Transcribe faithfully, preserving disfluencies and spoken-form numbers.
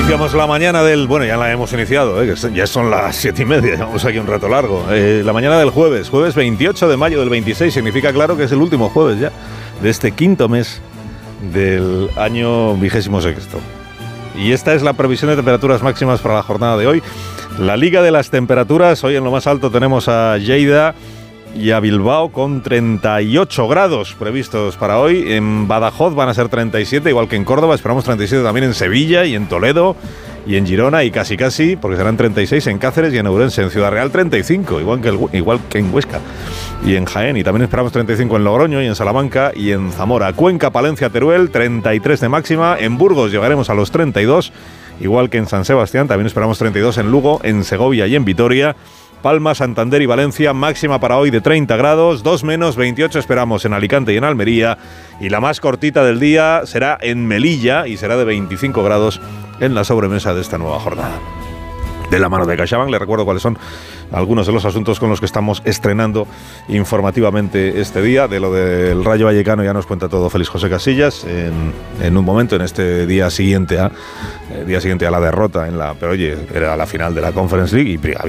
Iniciamos la mañana del... Bueno, ya la hemos iniciado, ¿eh? Que ya son las siete y media, llevamos aquí un rato largo. Eh, la mañana del jueves, jueves veintiocho de mayo del veintiséis, significa claro que es el último jueves ya de este quinto mes del año vigésimo sexto. Y esta es la previsión de temperaturas máximas para la jornada de hoy. La Liga de las Temperaturas, hoy en lo más alto tenemos a Lleida y a Bilbao con treinta y ocho grados previstos para hoy. En Badajoz van a ser treinta y siete, igual que en Córdoba. Esperamos treinta y siete también en Sevilla y en Toledo y en Girona, y casi casi, porque serán treinta y seis en Cáceres y en Ourense. En Ciudad Real treinta y cinco, igual que, el, igual que en Huesca y en Jaén. Y también esperamos treinta y cinco en Logroño y en Salamanca y en Zamora. Cuenca, Palencia, Teruel, treinta y tres de máxima. En Burgos llegaremos a los treinta y dos, igual que en San Sebastián. También esperamos treinta y dos en Lugo, en Segovia y en Vitoria. Palma, Santander y Valencia, máxima para hoy de treinta grados, dos menos, veintiocho esperamos en Alicante y en Almería, y la más cortita del día será en Melilla y será de veinticinco grados en la sobremesa de esta nueva jornada. De la mano de CaixaBank, les recuerdo cuáles son algunos de los asuntos con los que estamos estrenando informativamente este día. De lo del Rayo Vallecano ya nos cuenta todo Félix José Casillas en, en un momento, en este día siguiente a, eh, día siguiente a la derrota, en la, pero oye, era la final de la Conference League y